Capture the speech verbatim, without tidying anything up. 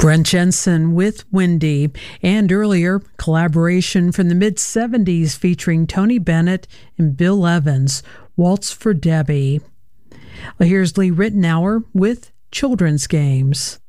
Brent Jensen with Wendy, and earlier, collaboration from the mid-seventies featuring Tony Bennett and Bill Evans, Waltz for Debbie. Well, here's Lee Ritenour with Children's Games.